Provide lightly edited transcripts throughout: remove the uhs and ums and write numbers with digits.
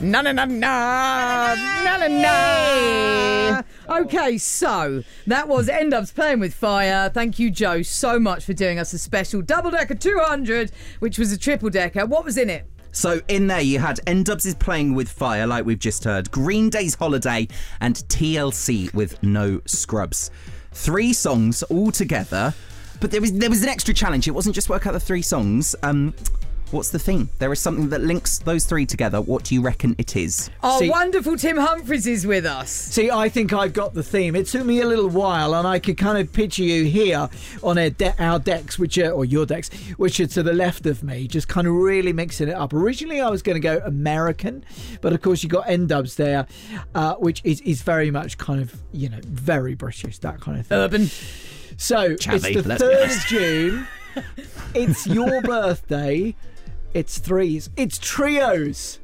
Na na na na na na na. Okay, so that was End Ups Playing with Fire. Thank you, Joe, so much for doing us a special Double Decker 200, which was a triple decker. What was in it? So in there you had N-Dubs is Playing with Fire, like we've just heard, Green Day's Holiday, and TLC with No Scrubs. 3 songs all together, but there was an extra challenge. It wasn't just work out the 3 songs. What's the theme? There is something that links those 3 together. What do you reckon it is? Our wonderful Tim Humphries is with us. See, I think I've got the theme. It took me a little while, and I could kind of picture you here on our decks, or your decks, which are to the left of me, just kind of really mixing it up. Originally, I was going to go American, but of course, you got N-Dubs there, which is very much kind of, very British, that kind of thing. Urban. So, Chavvy, it's the 3rd of June. It's your birthday. It's 3s. It's trios.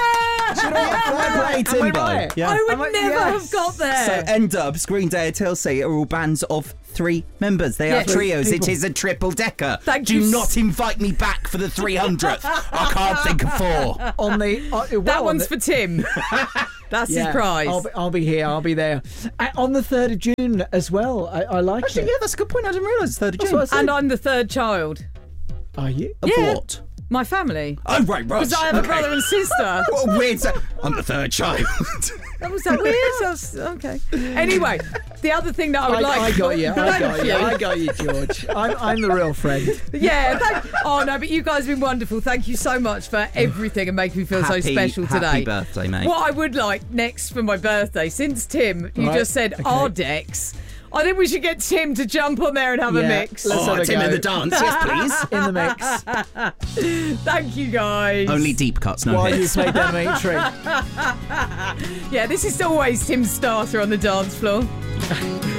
Fair play, Timbo. Yeah. I would never have got there. So N-Dubs, Green Day and TLC are all bands of 3 members. They are trios. It is a triple decker. Do not invite me back for the 300th. I can't think of 4. On the that one's for Tim. That's his prize. I'll be here. I'll be there. On the 3rd of June as well. I like it. Yeah, that's a good point. I didn't realise it's 3rd of June. And I'm the 3rd child. Are you? Of what? My family. Oh, right. Because I have a brother and sister. What a weird... I'm the 3rd child. Was that weird? Okay. Anyway, the other thing that I would like... I got you, George. I'm the real friend. Yeah. But you guys have been wonderful. Thank you so much for everything and making me feel so special today. Happy birthday, mate. What I would like next for my birthday, since Tim, you just said our decks... I think we should get Tim to jump on there and have a mix. Let's have Tim go. in the dance, yes, please. In the mix. Thank you, guys. Only deep cuts, no While hits. you play Dominatrix. Yeah, this is always Tim's starter on the dance floor.